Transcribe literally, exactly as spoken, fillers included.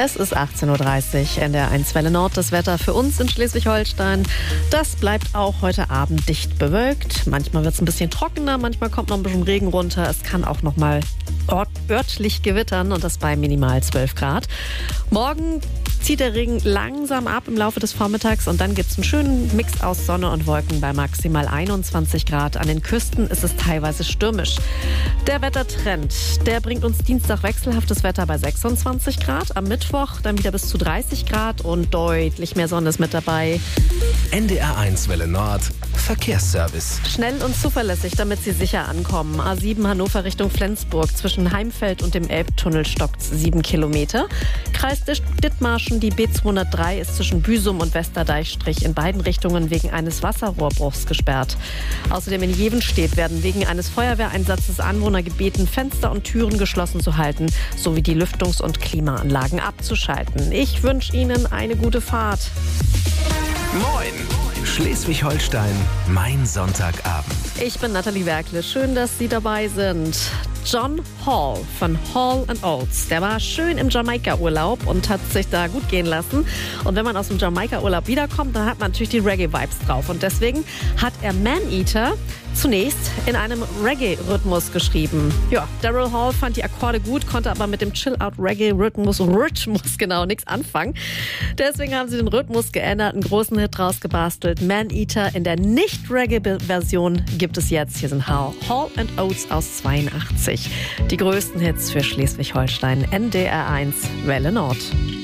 Es ist achtzehn Uhr dreißig, N D R eins Welle Nord. Das Wetter für uns in Schleswig-Holstein, das bleibt auch heute Abend dicht bewölkt. Manchmal wird es ein bisschen trockener, manchmal kommt noch ein bisschen Regen runter. Es kann auch noch mal ort örtlich gewittern und das bei minimal zwölf Grad. Morgen zieht der Regen langsam ab im Laufe des Vormittags und dann gibt es einen schönen Mix aus Sonne und Wolken bei maximal einundzwanzig Grad. An den Küsten ist es teilweise stürmisch. Der Wettertrend, der bringt uns Dienstag wechselhaftes Wetter bei sechsundzwanzig Grad. Am Mittwoch dann wieder bis zu dreißig Grad und deutlich mehr Sonne ist mit dabei. N D R eins Welle Nord, Verkehrsservice. Schnell und zuverlässig, damit Sie sicher ankommen. A sieben Hannover Richtung Flensburg. Zwischen Heimfeld und dem Elbtunnel stockt sieben Kilometer. Kreis Dithmarschen, die B zweihundertdrei ist zwischen Büsum und Westerdeichstrich in beiden Richtungen wegen eines Wasserrohrbruchs gesperrt. Außerdem in Jevenstedt werden wegen eines Feuerwehreinsatzes Anwohner gebeten, Fenster und Türen geschlossen zu halten, sowie die Lüftungs- und Klimaanlagen abzuschalten. Ich wünsche Ihnen eine gute Fahrt. Moin! Schleswig-Holstein, mein Sonntagabend. Ich bin Nathalie Werkle. Schön, dass Sie dabei sind. John Hall von Hall and Oates, der war schön im Jamaika-Urlaub und hat sich da gut gehen lassen. Und wenn man aus dem Jamaika-Urlaub wiederkommt, dann hat man natürlich die Reggae-Vibes drauf. Und deswegen hat er Man-Eater zunächst in einem Reggae-Rhythmus geschrieben. Ja, Daryl Hall fand die Akkorde gut, konnte aber mit dem Chill-Out-Reggae-Rhythmus Rhythmus genau nichts anfangen. Deswegen haben sie den Rhythmus geändert, einen großen Hit rausgebastelt. Man-Eater in der Nicht-Reggae-Version gibt es jetzt. Hier sind Hall, Hall and Oates aus zweiundachtzig. Die größten Hits für Schleswig-Holstein. N D R eins Welle Nord.